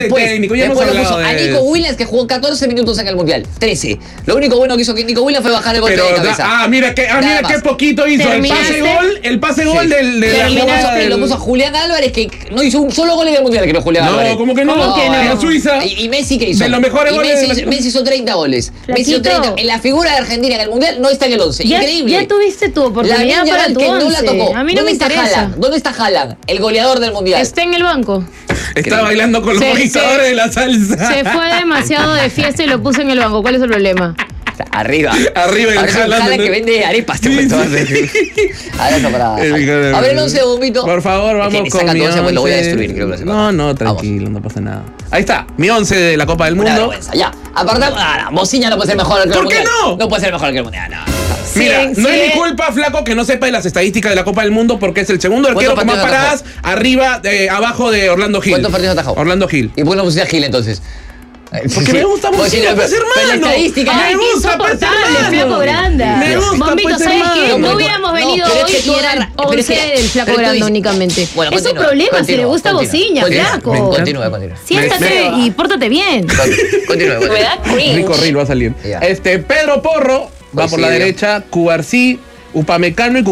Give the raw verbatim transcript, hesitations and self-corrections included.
Después, técnico, ya hemos después lo hablado puso a de Nico eso. Williams, que jugó catorce minutos en el Mundial. trece. Lo único bueno que hizo que Nico Williams fue bajar el golpe Pero, de da- cabeza. ah, mira que, ah, Nada mira más. qué poquito hizo. El pase Terminaste. gol, el pase Sí. gol del, de la Y lo jugada puso, y lo del- puso a Julián Álvarez, que no hizo un solo gol en el Mundial, que no Julián No, Álvarez. ¿cómo que no? ¿Cómo que no? En Suiza. Y, y Messi, ¿qué hizo? De los mejores y goles Messi, de la- hizo- Messi hizo treinta goles. Messi hizo Flaquito. treinta. En la figura de Argentina en el Mundial no está en el once. Ya, Increíble. ya tuviste tu oportunidad Lamine para Yamal, tu que no la once. tocó. A mí no ¿Dónde me está interesa. Haaland? ¿Dónde está Haaland? El goleador del Mundial. Está en el banco. Está bailando con los Se- organizadores se- de la salsa. Se fue demasiado de fiesta y lo puse en el banco. ¿Cuál es el problema? Arriba. Arriba el Ahora es un Haaland, Haaland ¿no? que vende arepas. te Sí, cuento. sí. Ahora está para. El Haaland. A ver el once, bombito. Por favor, Es que vamos ni con saca mi tu once, pues lo voy a once. destruir, creo que lo sepa. No, no, Vamos. tranquilo, no pasa nada. Ahí está, mi once de la Copa del Una Mundo. vergüenza, ya. Apartamos. Ah, no, Mociña no puede ser mejor que el ¿Por qué Mundial. no? No puede ser mejor que el Mundial, no. Mira, Sí, no sí. es mi culpa, flaco, que no sepa de las estadísticas de la Copa del Mundo porque es el segundo arquero con más partidos paradas arriba, eh, abajo de Orlando Gil. ¿Cuántos partidos atajó? Orlando Gil. ¿Y por qué no pusiste a Gil entonces? Porque me gusta Pues sí, Mociña, pues, pero- pero hermano. la estadística. Me Ay, qué gusta, pues, insoportable, hermano. Flaco Grande. Me gusta, Bombito, pues, ¿sabes qué? hermano. No No, hubiéramos no, venido pero es hoy que tú si era el agarras- pero es once que- del Flaco pero tú Grande dices- únicamente. Bueno, es un continúa, problema si le continúa, gusta continúa, Bociña, continúa, flaco. Continúa, continúa. Siéntate Me- y pórtate bien. Continúa, continúa. Me da cringe. Rico Ril va a salir. Ya. este, Pedro Porro va Pues por sí, la ya. derecha, Cubarsí, Upamecano y